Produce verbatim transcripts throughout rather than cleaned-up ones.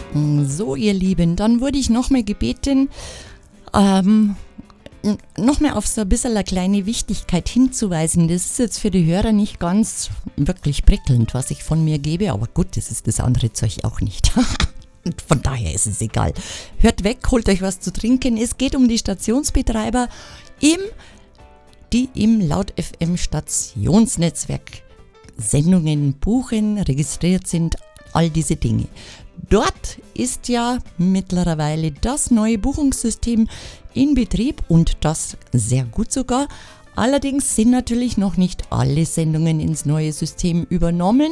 So, ihr Lieben, dann wurde ich nochmal gebeten, ähm, nochmal auf so ein bisschen eine kleine Wichtigkeit hinzuweisen. Das ist jetzt für die Hörer nicht ganz wirklich prickelnd, was ich von mir gebe, aber gut, das ist das andere Zeug auch nicht. Von daher ist es egal. Hört weg, holt euch was zu trinken. Es geht um die Stationsbetreiber, im, die im Laut F M Stationsnetzwerk Sendungen buchen, registriert sind, all diese Dinge. Dort ist ja mittlerweile das neue Buchungssystem in Betrieb und das sehr gut sogar. Allerdings sind natürlich noch nicht alle Sendungen ins neue System übernommen.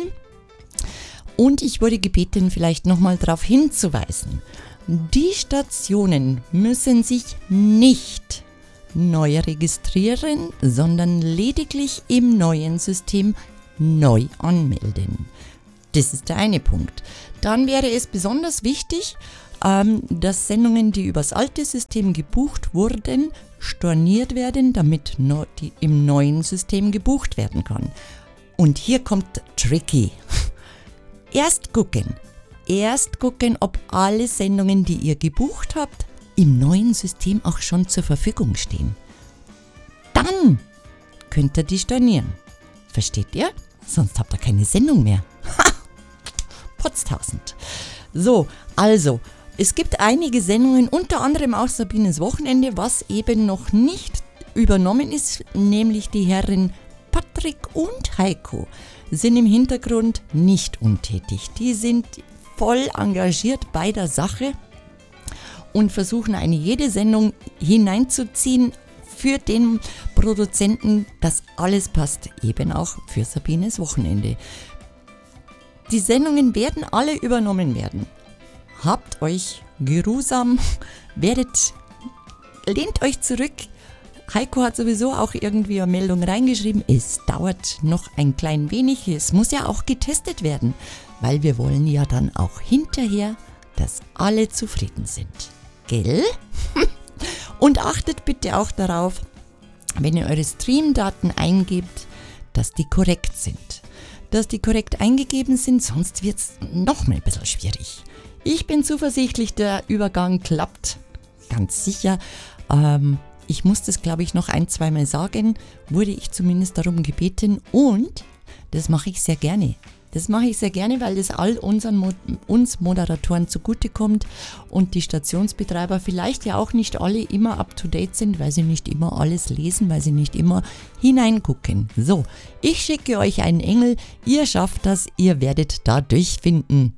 Und ich wurde gebeten, vielleicht nochmal darauf hinzuweisen. Die Stationen müssen sich nicht neu registrieren, sondern lediglich im neuen System neu anmelden. Das ist der eine Punkt. Dann wäre es besonders wichtig, ähm, dass Sendungen, die übers alte System gebucht wurden, storniert werden, damit no, die im neuen System gebucht werden kann. Und hier kommt tricky. Erst gucken, erst gucken, ob alle Sendungen, die ihr gebucht habt, im neuen System auch schon zur Verfügung stehen. Dann könnt ihr die stornieren. Versteht ihr? Sonst habt ihr keine Sendung mehr. Ha! Potztausend. So, also, es gibt einige Sendungen, unter anderem auch Sabines Wochenende, was eben noch nicht übernommen ist, nämlich die Herren Patrick und Heiko sind im Hintergrund nicht untätig. Die sind voll engagiert bei der Sache und versuchen eine jede Sendung hineinzuziehen für den Produzenten, dass alles passt, eben auch für Sabines Wochenende. Die Sendungen werden alle übernommen werden. Habt euch geruhsam, werdet, lehnt euch zurück. Heiko hat sowieso auch irgendwie eine Meldung reingeschrieben, es dauert noch ein klein wenig, es muss ja auch getestet werden, weil wir wollen ja dann auch hinterher, dass alle zufrieden sind. Gell? Und achtet bitte auch darauf, wenn ihr eure Streamdaten eingebt, dass die korrekt sind. Dass die korrekt eingegeben sind, sonst wird es noch mal ein bisschen schwierig. Ich bin zuversichtlich, der Übergang klappt, ganz sicher. Ähm, Ich muss das, glaube ich, noch ein, zweimal sagen, wurde ich zumindest darum gebeten und das mache ich sehr gerne. Das mache ich sehr gerne, weil das all unseren, uns Moderatoren zugutekommt und die Stationsbetreiber vielleicht ja auch nicht alle immer up-to-date sind, weil sie nicht immer alles lesen, weil sie nicht immer hineingucken. So, ich schicke euch einen Engel, ihr schafft das, ihr werdet da durchfinden.